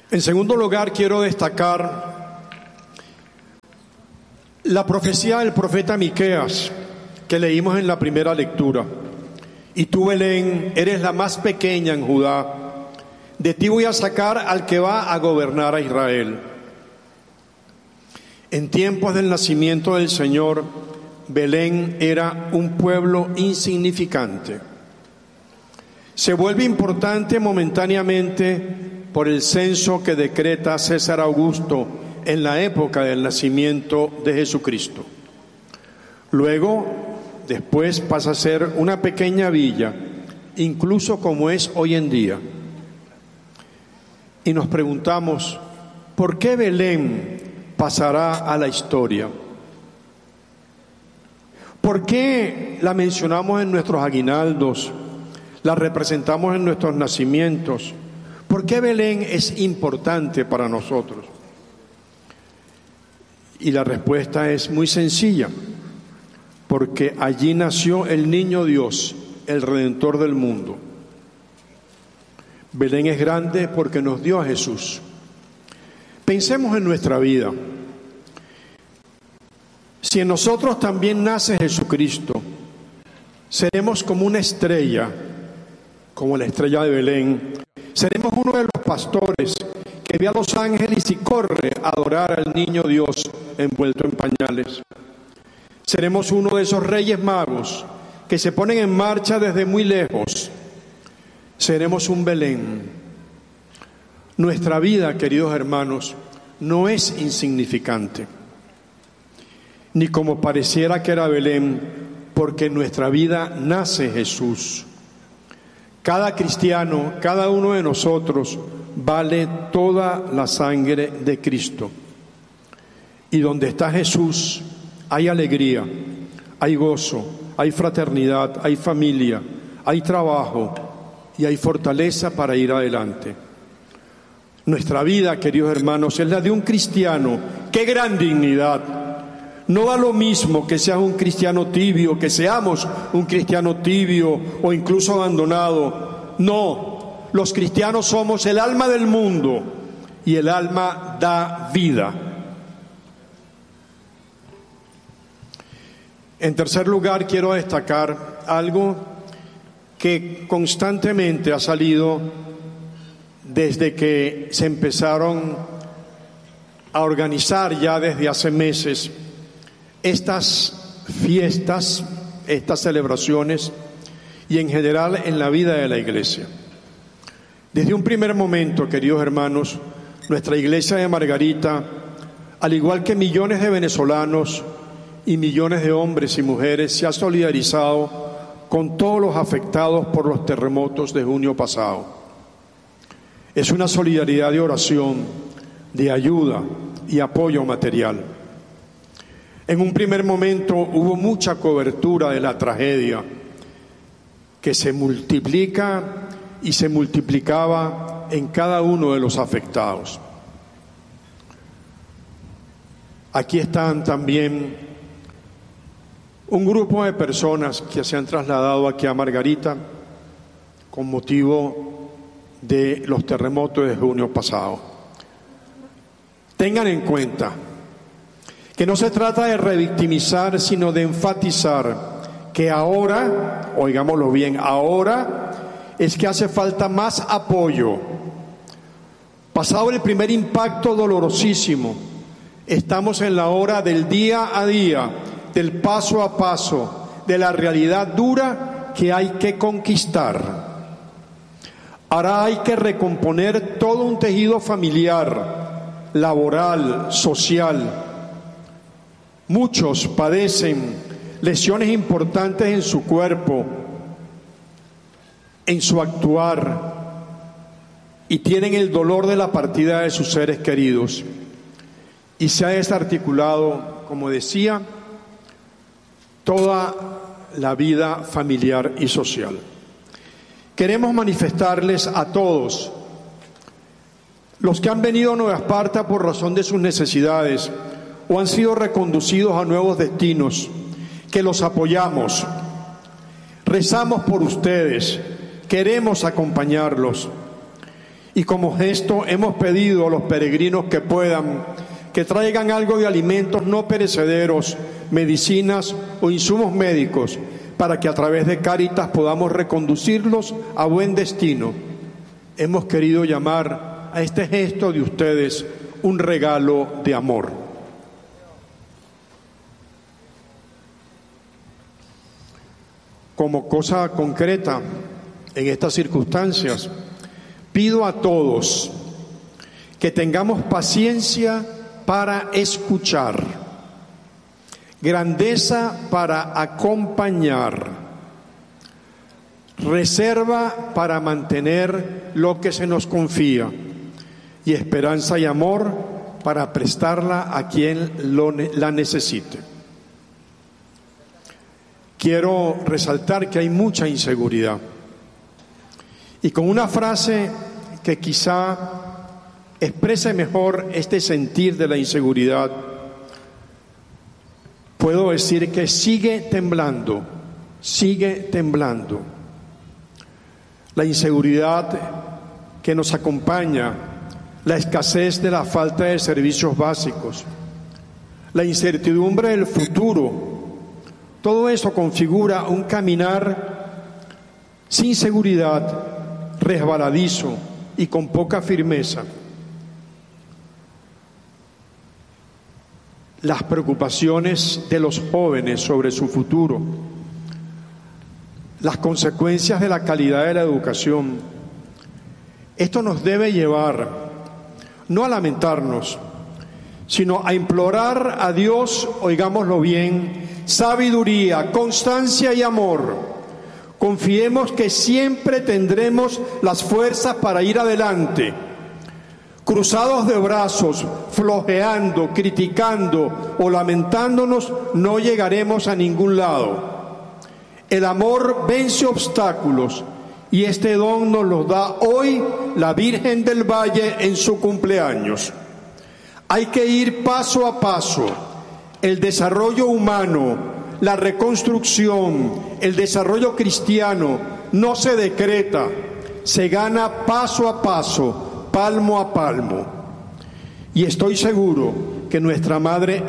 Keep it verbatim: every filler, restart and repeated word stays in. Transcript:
En segundo lugar, quiero destacar la profecía del profeta Miqueas que leímos en la primera lectura. Y tú, Belén, eres la más pequeña en Judá. De ti voy a sacar al que va a gobernar a Israel. En tiempos del nacimiento del Señor, Belén era un pueblo insignificante. Se vuelve importante momentáneamente por el censo que decreta César Augusto en la época del nacimiento de Jesucristo. Luego, después pasa a ser una pequeña villa, incluso como es hoy en día. Y nos preguntamos, ¿por qué Belén pasará a la historia? ¿Por qué la mencionamos en nuestros aguinaldos? La representamos en nuestros nacimientos. ¿Por qué Belén es importante para nosotros? Y la respuesta es muy sencilla, porque allí nació el niño Dios, el Redentor del mundo. Belén es grande porque nos dio a Jesús. Pensemos en nuestra vida. Si en nosotros también nace Jesucristo, seremos como una estrella, como la estrella de Belén. Seremos uno de los pastores que ve a los ángeles y corre a adorar al niño Dios envuelto en pañales. Seremos uno de esos reyes magos que se ponen en marcha desde muy lejos. Seremos un Belén. Nuestra vida, queridos hermanos, no es insignificante, ni como pareciera que era Belén, porque en nuestra vida nace Jesús. Cada cristiano, cada uno de nosotros, vale toda la sangre de Cristo. Y donde está Jesús, hay alegría, hay gozo, hay fraternidad, hay familia, hay trabajo y hay fortaleza para ir adelante. Nuestra vida, queridos hermanos, es la de un cristiano. ¡Qué gran dignidad! No da lo mismo que seas un cristiano tibio, que seamos un cristiano tibio o incluso abandonado. No, los cristianos somos el alma del mundo y el alma da vida. En tercer lugar, quiero destacar algo que constantemente ha salido desde que se empezaron a organizar ya desde hace meses estas fiestas, estas celebraciones y en general en la vida de la iglesia. Desde un primer momento, queridos hermanos, nuestra iglesia de Margarita, al igual que millones de venezolanos y millones de hombres y mujeres, se ha solidarizado con todos los afectados por los terremotos de junio pasado. Es una solidaridad de oración, de ayuda y apoyo material. En un primer momento hubo mucha cobertura de la tragedia que se multiplica y se multiplicaba en cada uno de los afectados. Aquí están también un grupo de personas que se han trasladado aquí a Margarita con motivo de los terremotos de junio pasado. Tengan en cuenta que no se trata de revictimizar, sino de enfatizar que ahora, oigámoslo bien, ahora es que hace falta más apoyo. Pasado el primer impacto dolorosísimo, estamos en la hora del día a día, del paso a paso, de la realidad dura que hay que conquistar. Ahora hay que recomponer todo un tejido familiar, laboral, social. Muchos padecen lesiones importantes en su cuerpo, en su actuar, y tienen el dolor de la partida de sus seres queridos. Y se ha desarticulado, como decía, toda la vida familiar y social. Queremos manifestarles a todos, los que han venido a Nueva Esparta por razón de sus necesidades o han sido reconducidos a nuevos destinos, que los apoyamos, rezamos por ustedes, queremos acompañarlos Y como gesto hemos pedido a los peregrinos que puedan, que traigan algo de alimentos no perecederos, medicinas o insumos médicos, para que a través de Cáritas podamos reconducirlos a buen destino. Hemos querido llamar a este gesto de ustedes un regalo de amor. Como cosa concreta, en estas circunstancias, pido a todos que tengamos paciencia para escuchar, grandeza para acompañar, reserva para mantener lo que se nos confía y esperanza y amor para prestarla a quien lo, la necesite. Quiero resaltar que hay mucha inseguridad y con una frase que quizá exprese mejor este sentir de la inseguridad, puedo decir que sigue temblando, sigue temblando. La inseguridad que nos acompaña, la escasez de la falta de servicios básicos, la incertidumbre del futuro, todo eso configura un caminar sin seguridad, resbaladizo y con poca firmeza. Las preocupaciones de los jóvenes sobre su futuro, las consecuencias de la calidad de la educación. Esto nos debe llevar no a lamentarnos, sino a implorar a Dios, oigámoslo bien, sabiduría, constancia y amor. Confiemos que siempre tendremos las fuerzas para ir adelante. Cruzados de brazos, flojeando, criticando o lamentándonos, no llegaremos a ningún lado. El amor vence obstáculos y este don nos lo da hoy la Virgen del Valle en su cumpleaños. Hay que ir paso a paso. El desarrollo humano, la reconstrucción, el desarrollo cristiano no se decreta, se gana paso a paso, palmo a palmo. Y estoy seguro que nuestra Madre